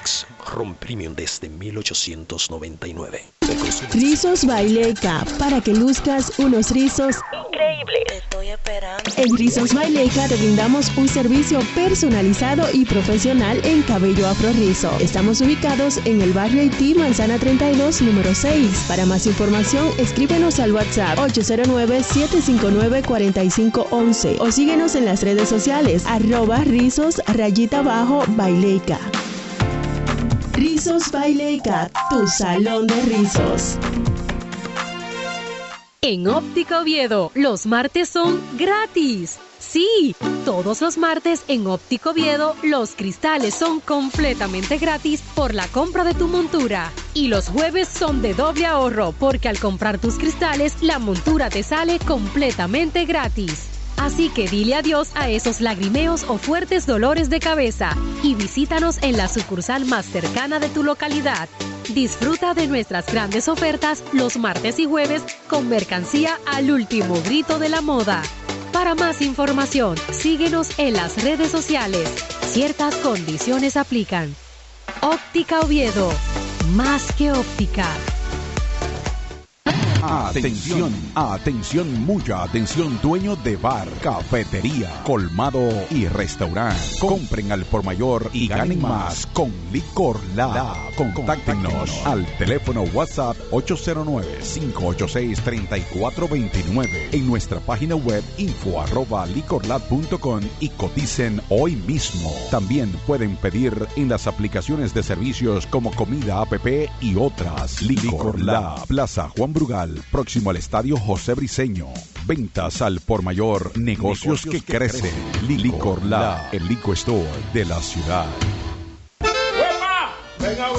Mix, ron premium desde 1899. Rizos Baileca, para que luzcas unos rizos increíbles. Te estoy esperando. En Rizos Baileca te brindamos un servicio personalizado y profesional en cabello afro-rizo. Estamos ubicados en el barrio Haití, Manzana 32, número 6. Para más información, escríbenos al WhatsApp 809-759-4511 o síguenos en las redes sociales @rizos_baileca. Rizos Baileca, tu salón de rizos. En Óptica Oviedo, los martes son gratis. Sí, todos los martes en Óptica Oviedo, los cristales son completamente gratis por la compra de tu montura. Y los jueves son de doble ahorro, porque al comprar tus cristales, la montura te sale completamente gratis. Así que dile adiós a esos lagrimeos o fuertes dolores de cabeza y visítanos en la sucursal más cercana de tu localidad. Disfruta de nuestras grandes ofertas los martes y jueves con mercancía al último grito de la moda. Para más información, síguenos en las redes sociales. Ciertas condiciones aplican. Óptica Oviedo, más que óptica. Atención, atención, mucha atención, dueño de bar, cafetería, colmado y restaurante. Compren al por mayor y ganen más con Licor Lab. Contáctenos al teléfono WhatsApp 809-586-3429. En nuestra página web info@licorlab.com y coticen hoy mismo. También pueden pedir en las aplicaciones de servicios como Comida App y otras. Licor Lab, Plaza Juan Brugal, próximo al Estadio José Briceño. Ventas al por mayor, negocios que crecen. Licor Lab, el liquor store de la ciudad. ¡Venga,